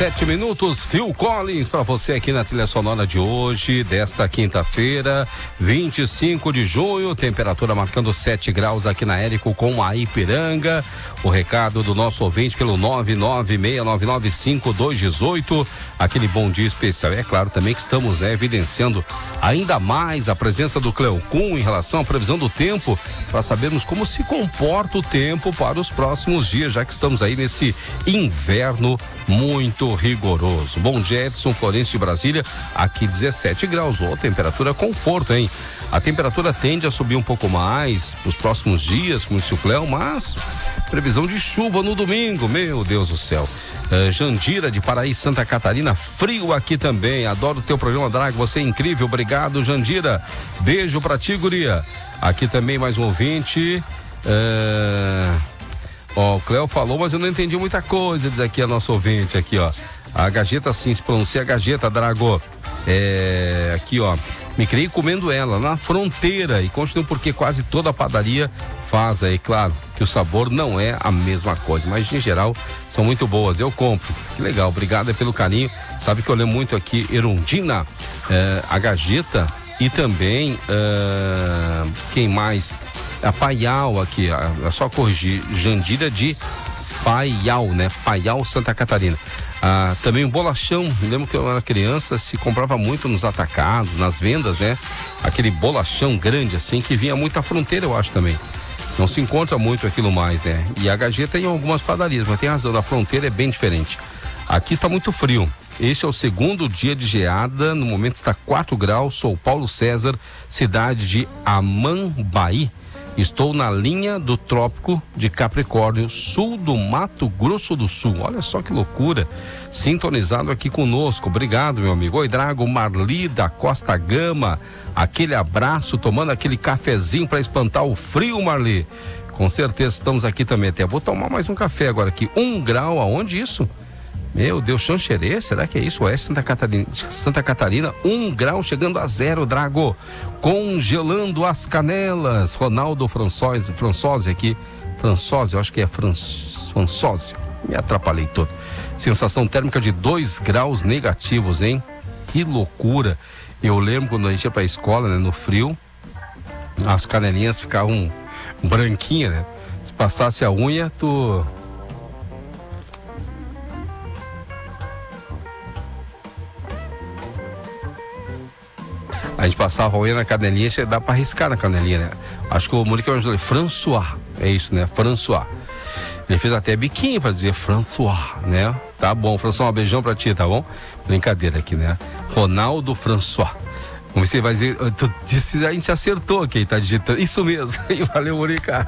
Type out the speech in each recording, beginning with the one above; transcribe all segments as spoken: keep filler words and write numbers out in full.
dezessete minutos, Phil Collins para você aqui na trilha sonora de hoje, desta quinta-feira, vinte e cinco de junho, temperatura marcando sete graus aqui na Érico com a Ipiranga. O recado do nosso ouvinte pelo nove nove seis nove nove cinco dois um oito, aquele bom dia especial. É claro também que estamos, né, evidenciando ainda mais a presença do Cleocum em relação à previsão do tempo, para sabermos como se comporta o tempo para os próximos dias, já que estamos aí nesse inverno muito rigoroso. Bom dia, Edson Florencio de Brasília, aqui dezessete graus, ou temperatura conforto, hein? A temperatura tende a subir um pouco mais nos próximos dias, como disse o Cléo, mas previsão de chuva no domingo, meu Deus do céu. Uh, Jandira de Paraí, Santa Catarina, frio aqui também. Adoro o teu programa, Drago, você é incrível, obrigado, Jandira. Beijo pra ti, guria. Aqui também mais um ouvinte. Uh... Ó, o Cléo falou, mas eu não entendi muita coisa, diz aqui a nossa ouvinte, aqui, ó. A Gageta, sim, se pronuncia Gageta, Drago. É, aqui, ó. Me criei comendo ela na fronteira e continuo porque quase toda a padaria faz aí, claro, que o sabor não é a mesma coisa, mas em geral são muito boas, eu compro. Que legal, obrigado pelo carinho. Sabe que eu lembro muito aqui, Erundina, é, a Gageta e também, é, quem mais? A Paial aqui, é só corrigir, Jandira de Paial, né? Paial, Santa Catarina. Ah, também o bolachão, lembro que eu era criança, se comprava muito nos atacados, nas vendas, né? Aquele bolachão grande assim, que vinha muito à fronteira, eu acho também. Não se encontra muito aquilo mais, né? E a Gageta em algumas padarias, mas tem razão, a fronteira é bem diferente. Aqui está muito frio. Este é o segundo dia de geada, no momento está quatro graus, sou Paulo César, cidade de Amambaí. Estou na linha do Trópico de Capricórnio, sul do Mato Grosso do Sul. Olha só que loucura. Sintonizado aqui conosco. Obrigado, meu amigo. Oi, Drago, Marli da Costa Gama. Aquele abraço, tomando aquele cafezinho para espantar o frio, Marli. Com certeza estamos aqui também. Até vou tomar mais um café agora aqui. Um grau, aonde isso? Meu Deus, Xanxerê, será que é isso? Oeste Santa Catarina, Santa Catarina, um grau chegando a zero, Drago. Congelando as canelas. Ronaldo Françosi, Françosi aqui. Françosi, eu acho que é Françosi. Me atrapalhei todo. Sensação térmica de dois graus negativos, hein? Que loucura. Eu lembro quando a gente ia pra escola, né, no frio, as canelinhas ficavam branquinhas, né? Se passasse a unha, tu... A gente passava a unha na canelinha, dá pra arriscar na canelinha, né? Acho que o Murique me ajudou. François, é isso, né? François. Ele fez até biquinho pra dizer François, né? Tá bom, François, um beijão pra ti, tá bom? Brincadeira aqui, né? Ronaldo François. Como você vai dizer, tu disse, a gente acertou aqui, tá digitando. Isso mesmo. Valeu, Murica.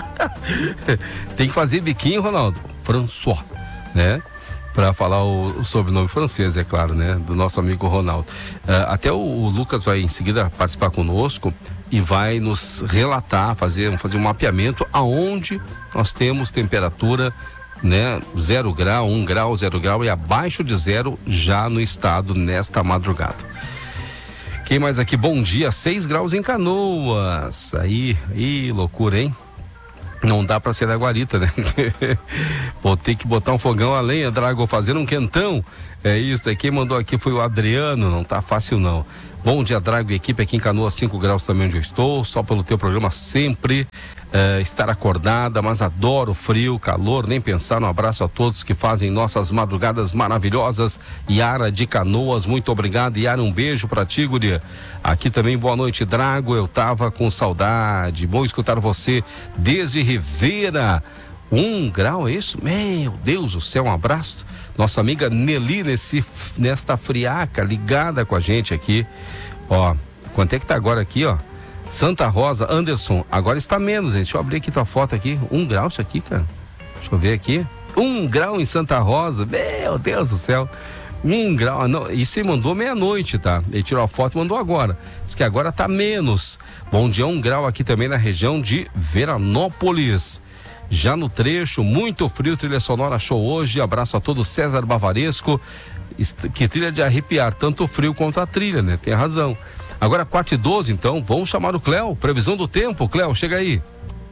Tem que fazer biquinho, Ronaldo. François, né? Para falar o, o sobrenome francês, é claro, né? Do nosso amigo Ronaldo. Uh, até o, o Lucas vai em seguida participar conosco e vai nos relatar, fazer, fazer um mapeamento aonde nós temos temperatura, né? Zero grau, um grau, zero grau e abaixo de zero já no estado nesta madrugada. Quem mais aqui? Bom dia, seis graus em Canoas. Aí, aí, loucura, hein? Não dá pra ser da guarita, né? Vou ter que botar um fogão a lenha, Drago, fazer um quentão. É isso, é quem mandou aqui foi o Adriano, não tá fácil não. Bom dia, Drago e equipe, aqui em Canoas, cinco graus também onde eu estou, só pelo teu programa sempre uh, estar acordada, mas adoro frio, calor, nem pensar. Um abraço a todos que fazem nossas madrugadas maravilhosas. Yara de Canoas, muito obrigado, Yara, um beijo pra ti, guria. Aqui também, boa noite, Drago, eu tava com saudade, bom escutar você desde Rivera. Um grau, é isso? Meu Deus do céu, um abraço. Nossa amiga Nelly nesse, nesta friaca, ligada com a gente aqui. Ó, quanto é que tá agora aqui, ó? Santa Rosa, Anderson, agora está menos, gente. Deixa eu abrir aqui tua foto aqui. Um grau isso aqui, cara. Deixa eu ver aqui. Um grau em Santa Rosa. Meu Deus do céu. Um grau. Não, isso ele mandou meia-noite, tá? Ele tirou a foto e mandou agora. Diz que agora tá menos. Bom dia, um grau aqui também na região de Veranópolis. Já no trecho, muito frio, trilha sonora show hoje. Abraço a todo César Bavaresco. Que trilha de arrepiar, tanto o frio quanto a trilha, né? Tem razão. Agora quatro e doze, então, vamos chamar o Cléo. Previsão do tempo, Cléo, chega aí.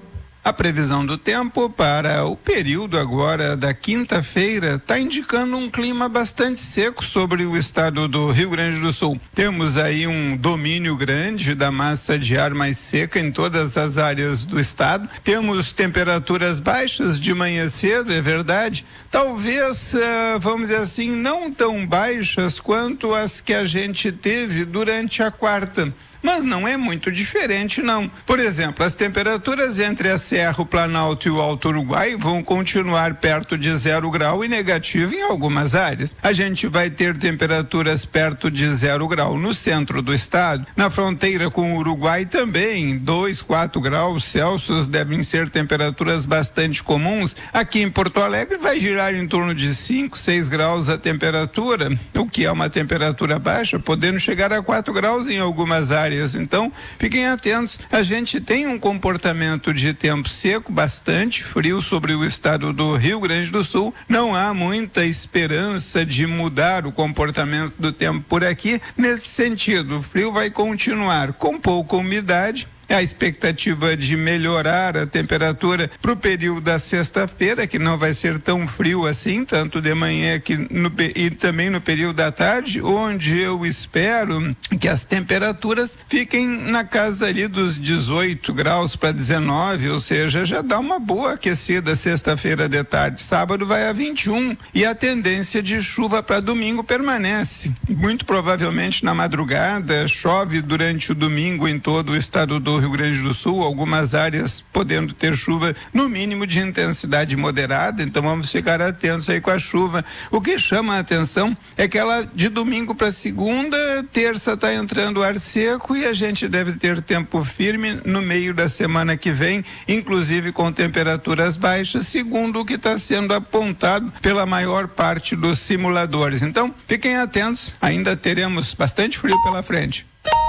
A previsão do tempo para o período agora da quinta-feira está indicando um clima bastante seco sobre o estado do Rio Grande do Sul. Temos aí um domínio grande da massa de ar mais seca em todas as áreas do estado. Temos temperaturas baixas de manhã cedo, é verdade. Talvez, uh, vamos dizer assim, não tão baixas quanto as que a gente teve durante a quarta. Mas não é muito diferente, não. Por exemplo, as temperaturas entre a Serra, o Planalto e o Alto Uruguai vão continuar perto de zero grau e negativo em algumas áreas. A gente vai ter temperaturas perto de zero grau no centro do estado. Na fronteira com o Uruguai também, dois, quatro graus Celsius devem ser temperaturas bastante comuns. Aqui em Porto Alegre vai girar em torno de cinco, seis graus a temperatura, o que é uma temperatura baixa, podendo chegar a quatro graus em algumas áreas. Então, fiquem atentos. A gente tem um comportamento de tempo seco, bastante frio sobre o estado do Rio Grande do Sul. Não há muita esperança de mudar o comportamento do tempo por aqui. Nesse sentido, o frio vai continuar com pouca umidade. É a expectativa de melhorar a temperatura para o período da sexta-feira, que não vai ser tão frio assim, tanto de manhã que no, e também no período da tarde, onde eu espero que as temperaturas fiquem na casa ali dos dezoito graus para dezenove, ou seja, já dá uma boa aquecida sexta-feira de tarde. Sábado vai a vinte e um e a tendência de chuva para domingo permanece. Muito provavelmente na madrugada, chove durante o domingo em todo o estado do Rio Grande do Sul, algumas áreas podendo ter chuva no mínimo de intensidade moderada, então vamos ficar atentos aí com a chuva. O que chama a atenção é que ela de domingo para segunda, terça está entrando ar seco e a gente deve ter tempo firme no meio da semana que vem, inclusive com temperaturas baixas, segundo o que está sendo apontado pela maior parte dos simuladores. Então, fiquem atentos, ainda teremos bastante frio pela frente.